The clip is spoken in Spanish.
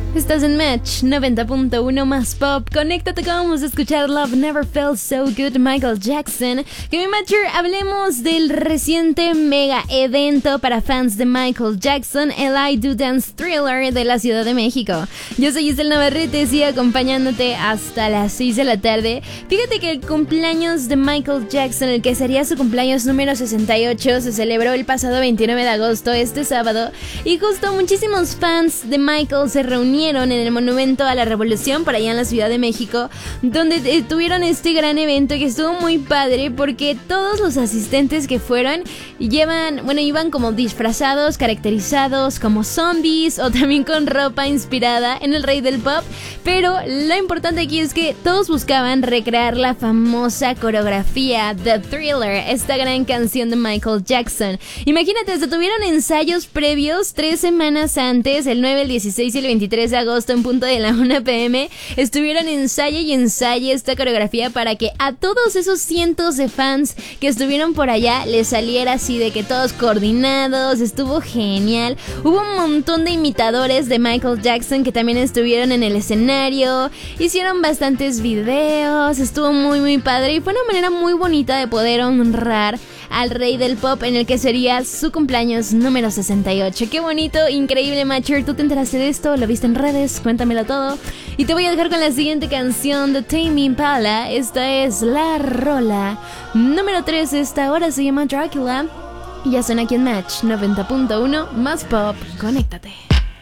Estás en Match 90.1 más pop. Conéctate, que vamos a escuchar Love Never Felt So Good de Michael Jackson. Que mi Matcher, hablemos del reciente mega evento para fans de Michael Jackson, el I Do Dance Thriller de la Ciudad de México. Yo soy Giselle Navarrete, sigo acompañándote hasta las 6 de la tarde. Fíjate que el cumpleaños de Michael Jackson, el que sería su cumpleaños número 68, se celebró el pasado 29 de agosto, este sábado. Y justo muchísimos fans de Michael se reunieron en el Monumento a la Revolución, por allá en la Ciudad de México, donde tuvieron este gran evento que estuvo muy padre porque todos los asistentes que fueron iban como disfrazados, caracterizados como zombies o también con ropa inspirada en el rey del pop, pero lo importante aquí es que todos buscaban recrear la famosa coreografía The Thriller, esta gran canción de Michael Jackson. Imagínate, se tuvieron ensayos previos 3 semanas antes, el 9, el 16 y el 23 de agosto en punto de la 1 p.m. Estuvieron ensaye esta coreografía para que a todos esos cientos de fans que estuvieron por allá les saliera así de que todos coordinados. Estuvo genial. Hubo un montón de imitadores de Michael Jackson que también estuvieron en el escenario, hicieron bastantes videos, estuvo muy padre y fue una manera muy bonita de poder honrar al rey del pop en el que sería su cumpleaños número 68. Qué bonito, increíble, Matcher. ¿Tú te enteraste de esto? ¿Lo viste en redes? Cuéntamelo todo. Y te voy a dejar con la siguiente canción de Tame Impala. Esta es la rola número 3. Esta hora se llama Dracula. Y ya suena aquí en Match 90.1 más pop. Conéctate.